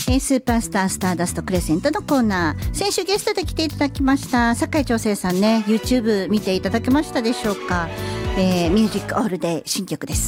スーパースタースターダストクレセントのコーナー、先週ゲストで来ていただきました酒井長生さんね、 YouTube 見ていただけましたでしょうか。ミュージックオールデイ新曲です。